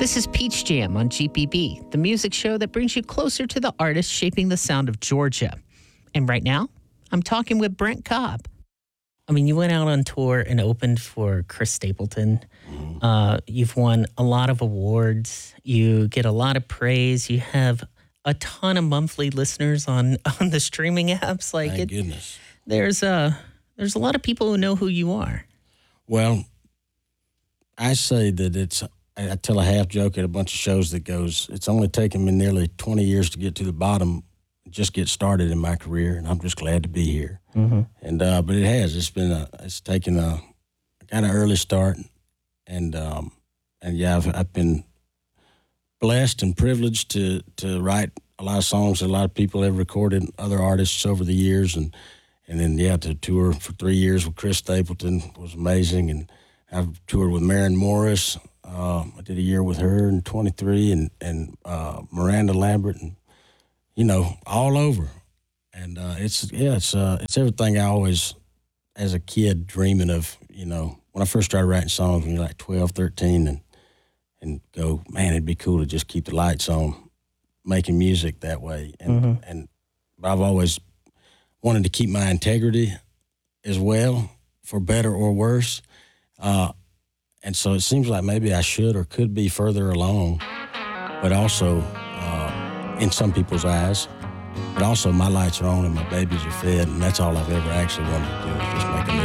This is Peach Jam on GPB, the music show that brings you closer to the artists shaping the sound of Georgia. And right now, I'm talking with Brent Cobb. I mean, you went out on tour and opened for Chris Stapleton. You've won a lot of awards. You get a lot of praise. You have a ton of monthly listeners on the streaming apps. Thank goodness. There's a lot of people who know who you are. Well, I say that I tell a half joke at a bunch of shows that goes, it's only taken me nearly 20 years to get to the bottom, just get started in my career, and I'm just glad to be here. Mm-hmm. And but it has. It's taken I got an early start, and yeah, I've been blessed and privileged to write a lot of songs that a lot of people have recorded, other artists over the years, and then to tour for 3 years with Chris Stapleton was amazing, and I've toured with Maren Morris. I did a year with her in 23, and Miranda Lambert, and all over. And it's everything I always, as a kid, dreaming of. When I first started writing songs when you're like 12, 13, and go, man, it'd be cool to just keep the lights on, making music that way. And but I've always wanted to keep my integrity as well, for better or worse. And so it seems like maybe I should or could be further along, but also in some people's eyes, but also my lights are on and my babies are fed, and that's all I've ever actually wanted to do, is just make a living.